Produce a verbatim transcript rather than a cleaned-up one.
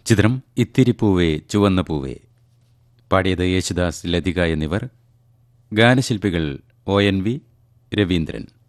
ചിത്രം ഇത്തിരി പൂവേ ചുവന്ന പൂവേ. പാടിയത് യേശുദാസ്, ലതിക എന്നിവർ. ഗാനശില്പികൾ ഒ എൻ വി രവീന്ദ്രൻ.